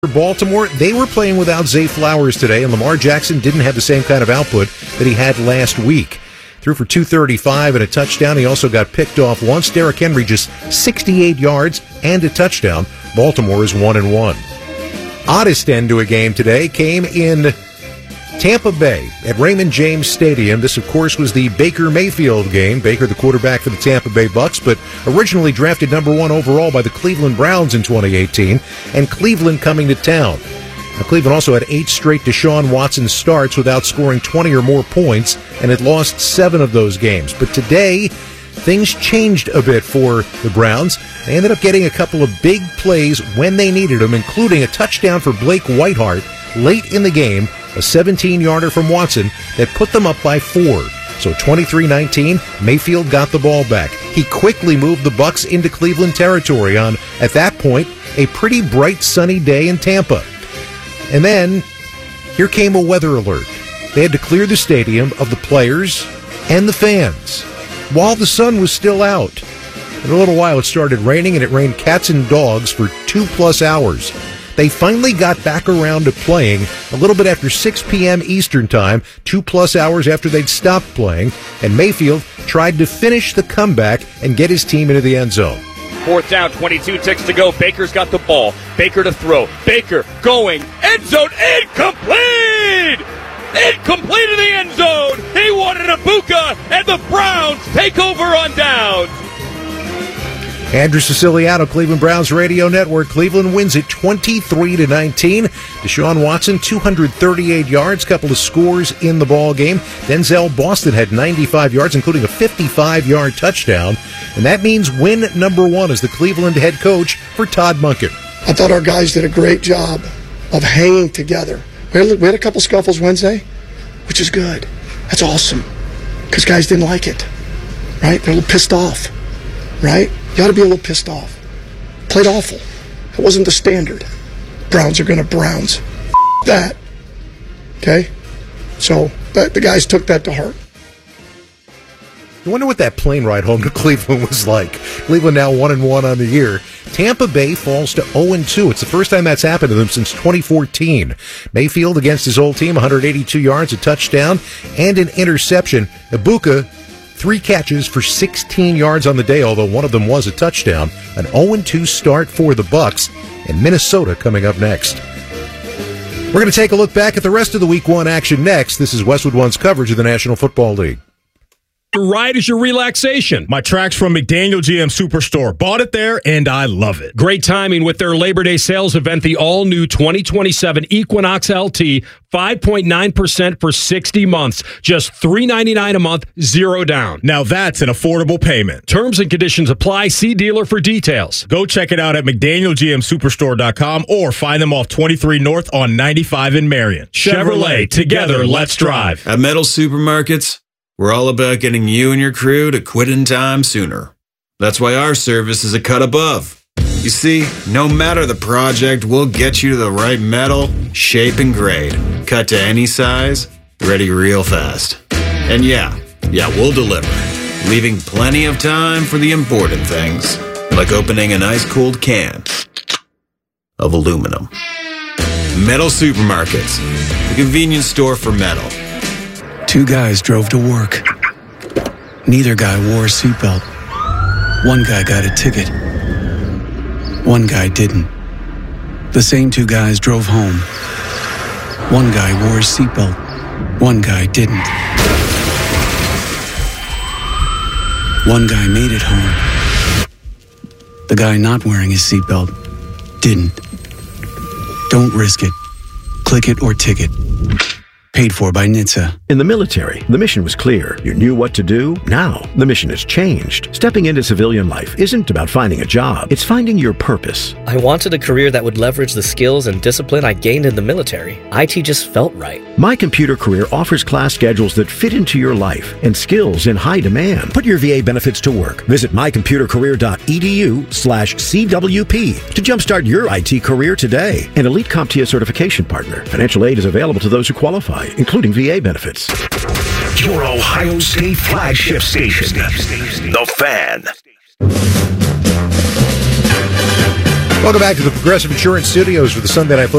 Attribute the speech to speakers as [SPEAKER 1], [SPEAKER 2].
[SPEAKER 1] Baltimore, they were playing without Zay Flowers today, and Lamar Jackson didn't have the same kind of output that he had last week. Threw for 235 and a touchdown. He also got picked off once. Derrick Henry just 68 yards and a touchdown. Baltimore is 1-1. Oddest end to a game today came in Tampa Bay at Raymond James Stadium. This, of course, was the Baker Mayfield game. Baker, the quarterback for the Tampa Bay Bucks, but originally drafted number 1 overall by the Cleveland Browns in 2018, and Cleveland coming to town. Now, Cleveland also had 8 straight Deshaun Watson starts without scoring 20 or more points, and had lost 7 of those games. But today, things changed a bit for the Browns. They ended up getting a couple of big plays when they needed them, including a touchdown for Blake Whiteheart late in the game, a 17-yarder from Watson that put them up by 4. So 23-19, Mayfield got the ball back. He quickly moved the Bucks into Cleveland territory on, at that point, a pretty bright sunny day in Tampa. And then, here came a weather alert. They had to clear the stadium of the players and the fans while the sun was still out. In a little while, it started raining, and it rained cats and dogs for 2+ hours. They finally got back around to playing a little bit after 6 p.m. Eastern Time, 2+ hours after they'd stopped playing, and Mayfield tried to finish the comeback and get his team into the end zone.
[SPEAKER 2] 4th down, 22 ticks to go. Baker's got the ball. Baker to throw. Baker going. End zone incomplete! Incomplete in the end zone! He wanted Ibuka, and the Browns take over on downs.
[SPEAKER 1] Andrew Siciliano, Cleveland Browns Radio Network. Cleveland wins it 23-19. Deshaun Watson, 238 yards, couple of scores in the ball game. Denzel Boston had 95 yards, including a 55-yard touchdown. And that means win number 1 as the Cleveland head coach for Todd Monken.
[SPEAKER 3] I thought our guys did a great job of hanging together. We had a couple scuffles Wednesday, which is good. That's awesome, because guys didn't like it, right? They're a little pissed off, right? You ought to be a little pissed off. Played awful. It wasn't the standard. Browns are going to Browns. That. Okay? So the guys took that to heart.
[SPEAKER 1] I wonder what that plane ride home to Cleveland was like. Cleveland now 1-1 on the year. Tampa Bay falls to 0-2. It's the first time that's happened to them since 2014. Mayfield against his old team, 182 yards, a touchdown, and an interception. Ibuka, 3 catches for 16 yards on the day, although one of them was a touchdown. An 0-2 start for the Bucks, and Minnesota coming up next. We're going to take a look back at the rest of the Week 1 action next. This is Westwood One's coverage of the National Football League.
[SPEAKER 4] Your ride is your relaxation. My track's from McDaniel GM Superstore. Bought it there, and I love it.
[SPEAKER 5] Great timing with their Labor Day sales event, the all-new 2027 Equinox LT, 5.9% for 60 months. Just $399 a month, 0 down.
[SPEAKER 4] Now that's an affordable payment.
[SPEAKER 5] Terms and conditions apply. See dealer for details.
[SPEAKER 4] Go check it out at McDanielGMSuperstore.com or find them off 23 North on 95 in Marion.
[SPEAKER 5] Chevrolet, together, let's drive.
[SPEAKER 6] At Metal Supermarkets, we're all about getting you and your crew to quit in time sooner. That's why our service is a cut above. You see, no matter the project, we'll get you to the right metal, shape, and grade. Cut to any size, ready real fast. And yeah, we'll deliver. Leaving plenty of time for the important things, like opening an ice-cold can of aluminum. Metal Supermarkets, the convenience store for metal.
[SPEAKER 7] 2 guys drove to work. Neither guy wore a seatbelt. One guy got a ticket. One guy didn't. The same 2 guys drove home. One guy wore a seatbelt. One guy didn't. One guy made it home. The guy not wearing his seatbelt didn't. Don't risk it. Click it or ticket. Paid for by NHTSA.
[SPEAKER 8] In the military, the mission was clear. You knew what to do. Now, the mission has changed. Stepping into civilian life isn't about finding a job. It's finding your purpose.
[SPEAKER 9] I wanted a career that would leverage the skills and discipline I gained in the military. IT just felt right.
[SPEAKER 8] My Computer Career offers class schedules that fit into your life and skills in high demand. Put your VA benefits to work. Visit mycomputercareer.edu/CWP to jumpstart your IT career today. An Elite CompTIA certification partner. Financial aid is available to those who qualify, including VA benefits.
[SPEAKER 10] Your Ohio State flagship station, The Fan.
[SPEAKER 1] Welcome back to the Progressive Insurance Studios for the Sunday Night Football.